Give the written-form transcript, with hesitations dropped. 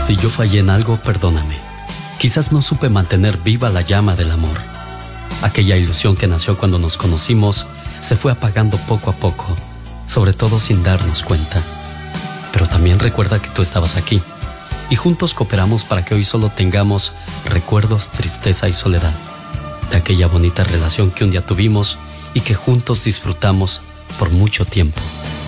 Si yo fallé en algo, perdóname. Quizás no supe mantener viva la llama del amor. Aquella ilusión que nació cuando nos conocimos se fue apagando poco a poco, sobre todo sin darnos cuenta. Pero también recuerda que tú estabas aquí y juntos cooperamos para que hoy solo tengamos recuerdos, tristeza y soledad de aquella bonita relación que un día tuvimos y que juntos disfrutamos por mucho tiempo.